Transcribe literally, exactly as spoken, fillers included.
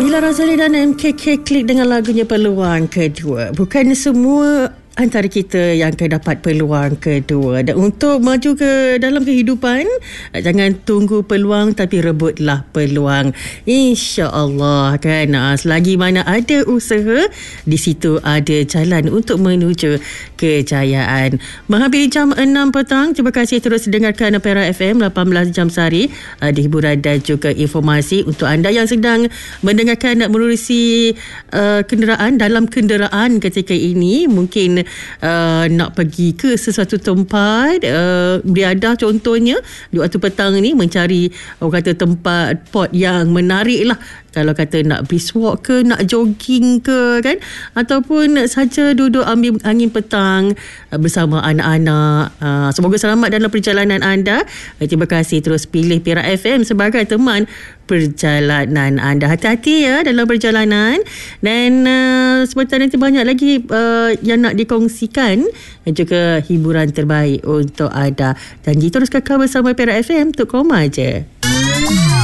Nabila Razali dan M K K klik dengan lagunya Peluang Kedua. Bukan semua antara kita yang akan dapat peluang kedua. Dan untuk maju ke dalam kehidupan, jangan tunggu peluang tapi rebutlah peluang. InsyaAllah kan. Selagi mana ada usaha, di situ ada jalan untuk menuju kejayaan. Menghampiri jam enam petang. Terima kasih terus dengarkan Perak F M lapan belas jam sehari. Ada hiburan dan juga informasi untuk anda yang sedang mendengarkan menerusi uh, kenderaan, dalam kenderaan ketika ini. Mungkin Uh, nak pergi ke sesuatu tempat uh, beriadah contohnya di waktu petang ni, mencari orang kata tempat spot yang menarik lah. Kalau kata nak brisk walk ke, nak jogging ke kan, ataupun saja duduk ambil angin petang uh, bersama anak-anak. Uh, semoga selamat dalam perjalanan anda. Uh, terima kasih terus pilih Perak F M sebagai teman perjalanan anda. Hati-hati ya dalam perjalanan. Dan uh, sebentar nanti banyak lagi uh, yang nak dikongsikan dan juga hiburan terbaik untuk anda. Janji terus kekal bersama Perak F M untuk koma je.